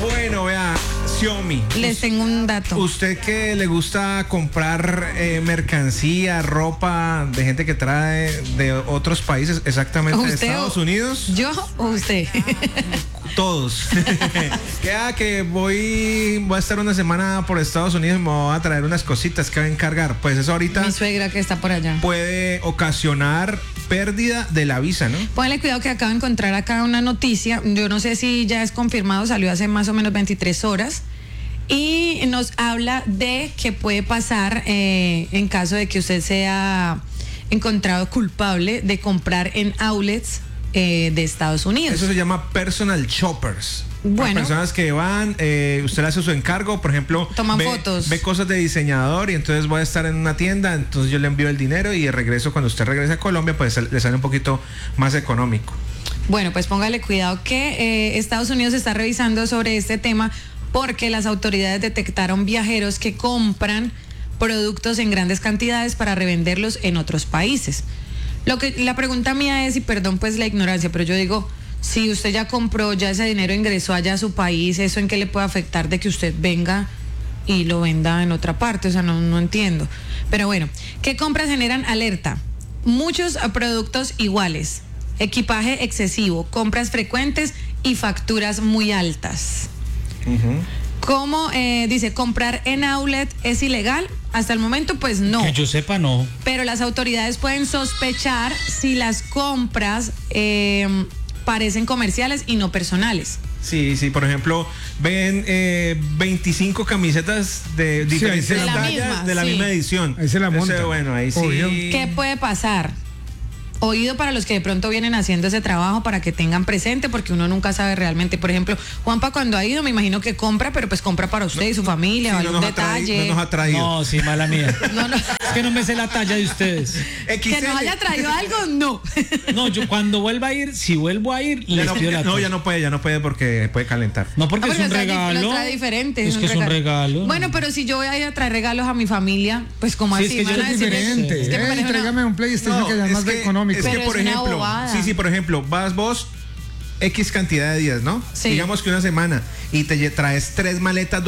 Bueno, vea, Xiaomi. Les tengo un dato. ¿Usted que le gusta comprar mercancía, ropa de gente que trae de otros países, exactamente de Estados Unidos? ¿Yo o usted? Todos. Que voy a estar una semana por Estados Unidos y me voy a traer unas cositas que voy a encargar. Pues eso ahorita Mi suegra que está por allá. puede ocasionar pérdida de la visa, ¿no? Póngale cuidado que acabo de encontrar acá una noticia. Yo no sé si ya es confirmado, salió hace más o menos 23 horas. Y nos habla de qué puede pasar en caso de que usted sea encontrado culpable de comprar en outlets de Estados Unidos. Eso se llama personal shoppers. Bueno. Personas que van, usted le hace su encargo, por ejemplo, Toman fotos. ve cosas de diseñador y entonces voy a estar en una tienda, entonces yo le envío el dinero y de regreso, cuando usted regrese a Colombia, pues le sale un poquito más económico. Bueno, pues póngale cuidado que Estados Unidos está revisando sobre este tema porque las autoridades detectaron viajeros que compran productos en grandes cantidades para revenderlos en otros países. La pregunta mía es, y perdón pues la ignorancia, pero yo digo, si usted ya compró, ya ese dinero ingresó allá a su país, ¿eso en qué le puede afectar de que usted venga y lo venda en otra parte? O sea, no entiendo. Pero bueno, ¿qué compras generan alerta? Muchos productos iguales, equipaje excesivo, compras frecuentes y facturas muy altas. ¿Cómo dice, comprar en outlet es ilegal? Hasta el momento, pues no. Que yo sepa, no. Pero las autoridades pueden sospechar si las compras parecen comerciales y no personales. Sí, por ejemplo, ven 25 camisetas de diferentes de la tallas misma, de la sí. misma edición. Ahí se la monta. Entonces, bueno, ahí Obvio. sí. ¿Qué puede pasar? Oído para los que de pronto vienen haciendo ese trabajo para que tengan presente, porque uno nunca sabe realmente. Por ejemplo, Juanpa cuando ha ido, me imagino que compra, pero pues compra para usted y su familia, Sí, algún detalle. no nos ha traído. No, sí, mala mía. No. Es que no me sé la talla de ustedes. Que nos haya traído algo, no. No, yo cuando vuelva a ir, si vuelvo a ir, les pido la talla. ya no puede porque puede calentar. No, porque Ah, es un lo regalo. trae diferente. Es que es un regalo. Bueno, pero si yo voy a ir a traer regalos a mi familia, pues como Sí, así. es que van yo a Es decir, diferente. es que me parece una- Entrégame un PlayStation que es más económico. Es que Pero por es una ejemplo, bobada. por ejemplo, vas vos X cantidad de días, ¿no? Sí. Digamos que una semana y te traes 3 maletas